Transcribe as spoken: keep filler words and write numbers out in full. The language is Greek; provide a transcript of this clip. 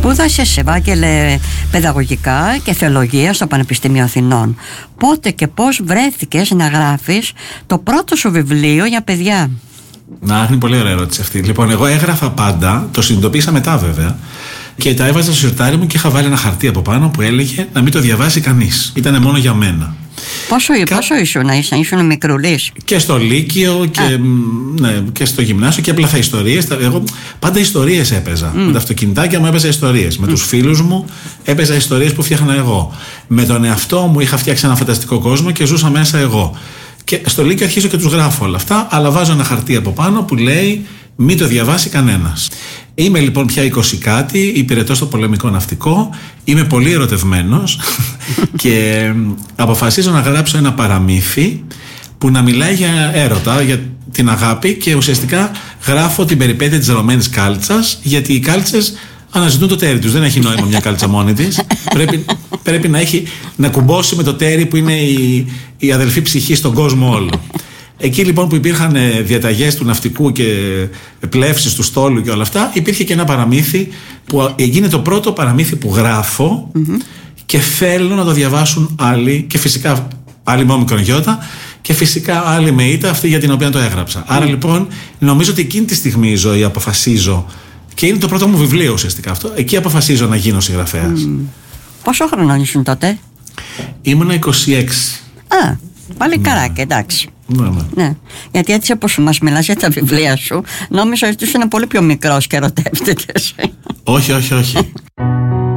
Σπούδασες, Ευάγγελε, παιδαγωγικά και θεολογία στο Πανεπιστήμιο Αθηνών. Πότε και πώς βρέθηκες να γράφεις το πρώτο σου βιβλίο για παιδιά? Να, είναι πολύ ωραία ερώτηση αυτή. Λοιπόν, εγώ έγραφα πάντα, το συνειδητοποίησα μετά βέβαια, και τα έβαζα στο σιρτάρι μου και είχα βάλει ένα χαρτί από πάνω που έλεγε να μην το διαβάσει κανείς. Ήτανε μόνο για μένα. Πόσο, Κα... πόσο ήσουν, ήσουν, ήσουν μικρουλής? Και στο Λύκειο και, ναι, και στο γυμνάσιο και έπλαθα ιστορίες. Εγώ πάντα ιστορίες έπαιζα. Mm. Με τα αυτοκινητάκια μου έπαιζα ιστορίες. Mm. Με τους φίλους μου έπαιζα ιστορίες που φτιάχνα εγώ. Με τον εαυτό μου είχα φτιάξει ένα φανταστικό κόσμο και ζούσα μέσα εγώ. Και στο Λύκειο αρχίζω και τους γράφω όλα αυτά, αλλά βάζω ένα χαρτί από πάνω που λέει μην το διαβάσει κανένας. Είμαι λοιπόν πια είκοσι κάτι, υπηρετώ στο πολεμικό ναυτικό, είμαι πολύ ερωτευμένος και αποφασίζω να γράψω ένα παραμύθι που να μιλάει για έρωτα, για την αγάπη, και ουσιαστικά γράφω την περιπέτεια της ζαλωμένης κάλτσας, γιατί οι κάλτσες αναζητούν το τέρι τους. Δεν έχει νόημα μια κάλτσα μόνη της. Πρέπει, πρέπει να, έχει, να κουμπώσει με το τέρι που είναι η, η αδελφή ψυχή στον κόσμο όλο. Εκεί λοιπόν που υπήρχαν διαταγές του ναυτικού και πλεύσεις του στόλου και όλα αυτά, υπήρχε και ένα παραμύθι που έγινε το πρώτο παραμύθι που γράφω mm-hmm. και θέλω να το διαβάσουν άλλοι, και φυσικά άλλοι με όμικρον γιώτα και φυσικά άλλοι με ήττα, αυτή για την οποία το έγραψα. Mm. Άρα λοιπόν νομίζω ότι εκείνη τη στιγμή η ζωή αποφασίζω, και είναι το πρώτο μου βιβλίο ουσιαστικά αυτό, εκεί αποφασίζω να γίνω συγγραφέας. Mm. Πόσο χρονών ήσουν τότε? Ήμουνα είκοσι έξι. Α, πάλι καράκι, εντάξει. Ναι, ναι. Ναι. Γιατί έτσι όπως μας μιλάς για τα βιβλία σου, νόμιζα ότι ήσουν πολύ πιο μικρός και ερωτεύτηκες. Όχι, όχι, όχι.